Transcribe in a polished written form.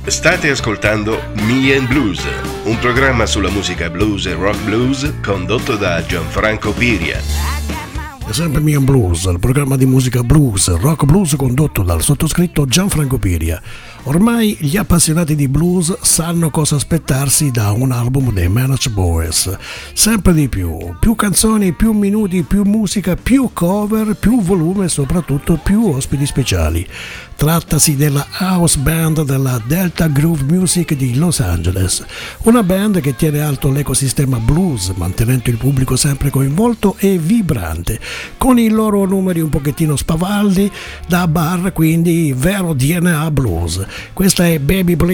State ascoltando Me and Blues, un programma sulla musica blues e rock blues condotto da Gianfranco Piria. È sempre Me and Blues, il programma di musica blues, rock blues condotto dal sottoscritto Gianfranco Piria. Ormai gli appassionati di blues sanno cosa aspettarsi da un album dei Manage Boys. Sempre di più canzoni, più minuti, più musica, più cover, più volume e soprattutto più ospiti speciali. Trattasi della house band della Delta Groove Music di Los Angeles, una band che tiene alto l'ecosistema blues, mantenendo il pubblico sempre coinvolto e vibrante, con i loro numeri un pochettino spavaldi da bar, quindi vero DNA blues. Questa è Baby Please.